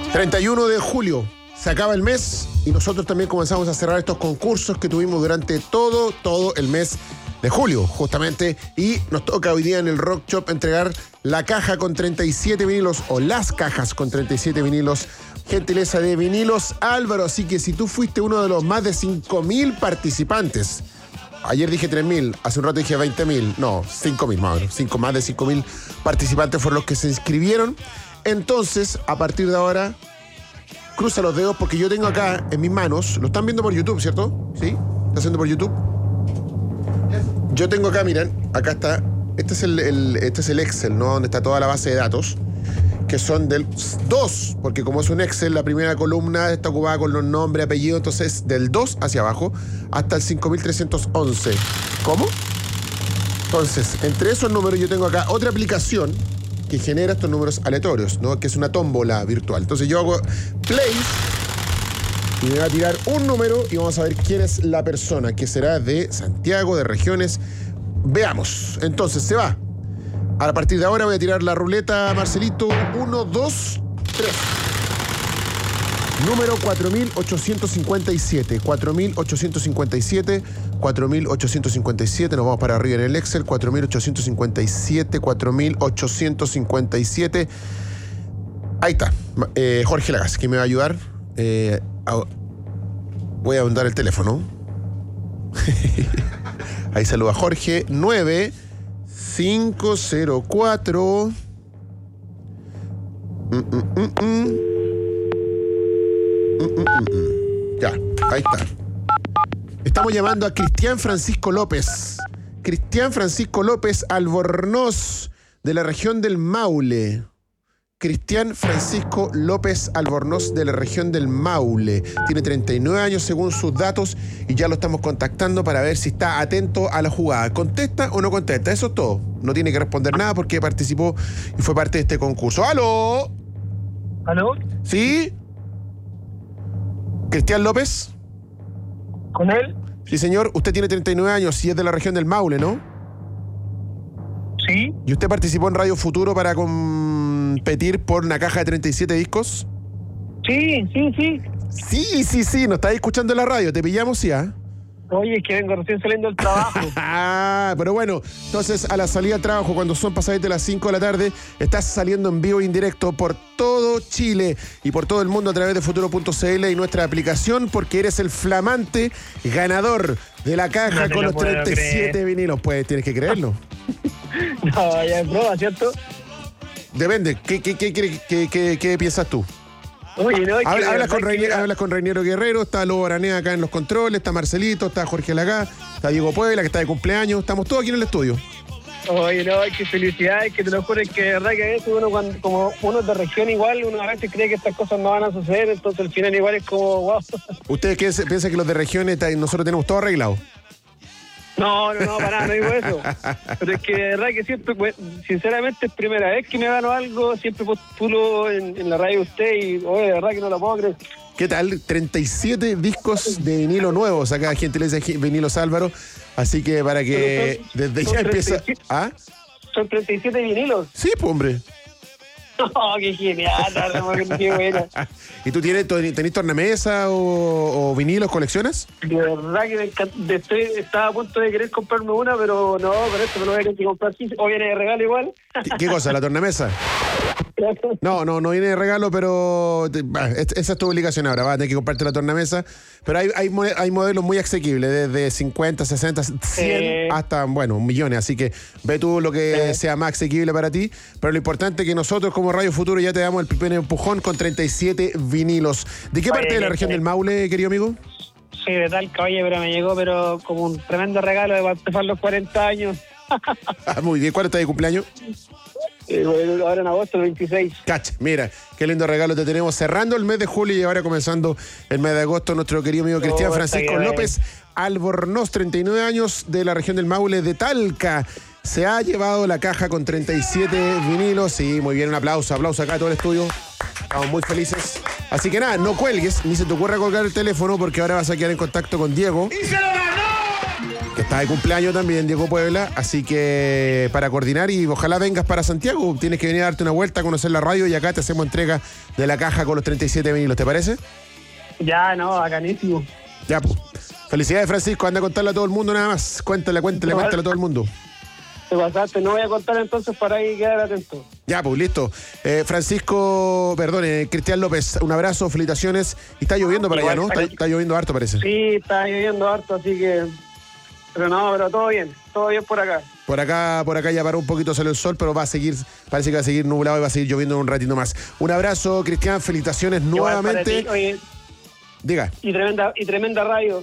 31 de julio. Se acaba el mes y nosotros también comenzamos a cerrar estos concursos que tuvimos durante todo el mes de julio, justamente. Y nos toca hoy día en el Rock Shop entregar la caja con 37 vinilos o las cajas con 37 vinilos. Gentileza de Vinilos Álvaro. Así que si tú fuiste uno de los más de 5.000 participantes. Ayer dije 3.000, hace un rato dije 20.000. No, 5.000 más o menos. Más de 5.000 participantes fueron los que se inscribieron. Entonces, a partir de ahora, cruza los dedos porque yo tengo acá en mis manos, lo están viendo por YouTube, ¿cierto? ¿Sí? ¿Está haciendo por YouTube? Yo tengo acá, miren, acá está, este es el Excel, ¿no? Donde está toda la base de datos, que son del 2, porque como es un Excel, la primera columna está ocupada con los nombres, apellidos, entonces del 2 hacia abajo hasta el 5.311. ¿Cómo? Entonces, entre esos números yo tengo acá otra aplicación que genera estos números aleatorios, ¿no? Que es una tómbola virtual. Entonces yo hago play y me va a tirar un número y vamos a ver quién es la persona, que será de Santiago, de regiones. Veamos. Entonces se va. A partir de ahora voy a tirar la ruleta, Marcelito. 1, 2, 3. Número 4.857. 4.857. 4.857. Nos vamos para arriba en el Excel. 4.857. 4.857. Ahí está. Jorge Lagas, que me va a ayudar. Voy a mandar el teléfono. Ahí saluda Jorge. 9504. Ya, ahí está. Estamos llamando a Cristian Francisco López. Cristian Francisco López Albornoz, de la región del Maule. Cristian Francisco López Albornoz, de la región del Maule. Tiene 39 años según sus datos y ya lo estamos contactando para ver si está atento a la jugada. ¿Contesta o no contesta? Eso es todo. No tiene que responder nada porque participó y fue parte de este concurso. ¡Aló! ¿Aló? ¿Sí? ¿Cristian López? ¿Con él? Sí, señor. Usted tiene 39 años y es de la región del Maule, ¿no? Sí. ¿Y usted participó en Radio Futuro para competir por una caja de 37 discos? Sí. Sí. Nos estáis escuchando en la radio. ¿Te pillamos, sí, ah? Oye, es que vengo recién saliendo del trabajo. Pero bueno, entonces a la salida del trabajo, cuando son pasadamente las 5 de la tarde, estás saliendo en vivo e indirecto por todo Chile y por todo el mundo a través de Futuro.cl y nuestra aplicación, porque eres el flamante ganador de la caja con los 37 vinilos. Pues tienes que creerlo. No, ya es prueba, ¿cierto? Depende. ¿Qué piensas tú? Oye, no, hablas con Reiniero Guerrero, está Lobo Aranea acá en los controles, está Marcelito, está Jorge Lagá, está Diego Puebla, que está de cumpleaños, estamos todos aquí en el estudio. Oye, no, qué felicidades, que te lo juro, que de verdad que a veces uno, como uno es de región igual, uno a veces cree que estas cosas no van a suceder, entonces al final igual es como, wow. ¿Ustedes piensan que los de regiones nosotros tenemos todo arreglado? No, para nada, no digo eso. Pero es que de verdad que siempre, pues, sinceramente es primera vez que me gano algo, siempre postulo en la radio de usted y, oye, de verdad que no lo puedo creer. ¿Qué tal? 37 discos de vinilo nuevos, acá Gentileza de Vinilos Álvaro, así que para que desde ya empieza... ¿Ah? ¿Son 37 vinilos? Sí, pues, hombre. Oh, qué genial, qué buena. ¿Y tú tenés tornamesa o vinilos, coleccionas? De verdad que me encanta. Estaba a punto de querer comprarme una, pero no, con esto me lo voy a tener que comprar. ¿O viene de regalo igual? ¿Qué cosa? ¿La tornamesa? No viene de regalo, pero esa es tu obligación ahora. Vas a tener que comprarte la tornamesa. Pero hay modelos muy asequibles, desde 50, 60, 100 hasta, millones. Así que ve tú lo que sea más asequible para ti. Pero lo importante es que nosotros, como Radio Futuro, ya te damos el primer empujón con 37 vinilos. ¿De qué parte de la región del Maule, querido amigo? Sí, de Talca, oye, pero me llegó como un tremendo regalo de empezar los 40 años. Muy bien, ¿cuándo está de cumpleaños? Ahora en agosto, el 26. Cacha, mira, qué lindo regalo te tenemos cerrando el mes de julio y ahora comenzando el mes de agosto. Nuestro querido amigo Cristian Francisco López Albornoz, 39 años, de la región del Maule, de Talca. Se ha llevado la caja con 37 vinilos. Sí, muy bien, un aplauso acá a todo el estudio. Estamos muy felices. Así que nada, no cuelgues, ni se te ocurra colgar el teléfono porque ahora vas a quedar en contacto con Diego. ¡Y se lo ganó! Que Está de cumpleaños también Diego Puebla, así que para coordinar y ojalá vengas para Santiago, tienes que venir a darte una vuelta, a conocer la radio y acá te hacemos entrega de la caja con los 37 vinilos, ¿te parece? Ya, no, bacanísimo. Ya, pues. Felicidades, Francisco, anda a contarle a todo el mundo nada más. Cuéntale a todo el mundo. Te pasaste, no voy a contar entonces para ahí quedar atento. Ya, pues, listo. Cristian López, un abrazo, felicitaciones. Y está lloviendo para allá, ¿no? Está lloviendo harto, parece. Sí, está lloviendo harto, así que... Pero todo bien por acá. Por acá ya paró un poquito, salió el sol, pero parece que va a seguir nublado y va a seguir lloviendo un ratito más. Un abrazo, Cristian, felicitaciones nuevamente. Oye, diga. Y tremenda radio.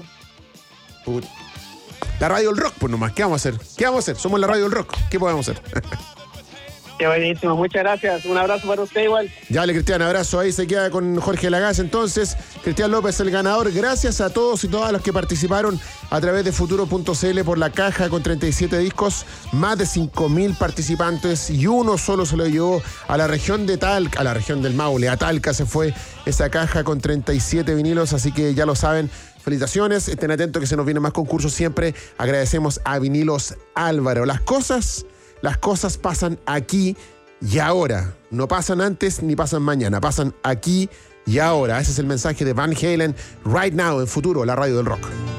La radio del rock, pues nomás. ¿Qué vamos a hacer? Somos la radio del rock. ¿Qué podemos hacer? Qué buenísimo, muchas gracias. Un abrazo para usted igual. Ya, Cristian, abrazo. Ahí se queda con Jorge Lagasse. Entonces, Cristian López, el ganador. Gracias a todos y todas los que participaron a través de futuro.cl por la caja con 37 discos. Más de 5.000 participantes y uno solo se lo llevó a la región de Talca, a la región del Maule. A Talca se fue esa caja con 37 vinilos, así que ya lo saben. Felicitaciones, estén atentos que se nos vienen más concursos siempre. Agradecemos a Vinilos Álvaro. Las cosas pasan aquí y ahora. No pasan antes ni pasan mañana. Pasan aquí y ahora. Ese es el mensaje de Van Halen. Right Now, en Futuro, la radio del rock.